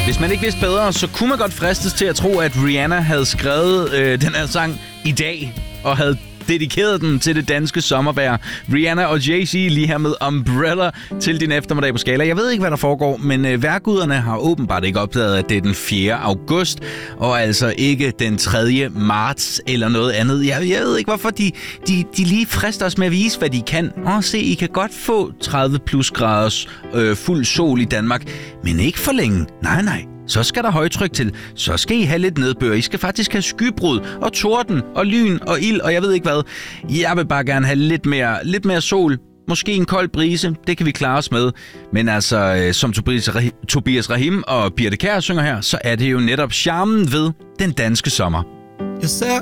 Hvis man ikke vidste bedre, så kunne man godt fristes til at tro, at Rihanna havde skrevet den her sang i dag, og havde dedikeret den til det danske sommervejr. Rihanna og Jay-Z lige her med Umbrella til din eftermiddag på Skala. Jeg ved ikke, hvad der foregår, men vejrguderne har åbenbart ikke opdaget, at det er den 4. august, og altså ikke den 3. marts eller noget andet. Jeg ved ikke, hvorfor de lige frister os med at vise, hvad de kan. Se, I kan godt få 30 plus graders fuld sol i Danmark, men ikke for længe. Nej. Så skal der højtryk til. Så skal I have lidt nedbør. I skal faktisk have skybrud og torden og lyn og ild og jeg ved ikke hvad. Jeg vil bare gerne have lidt mere sol. Måske en kold brise. Det kan vi klare os med. Men altså, som Tobias Rahim og Birte Kjær synger her, så er det jo netop charmen ved den danske sommer. Jeg ser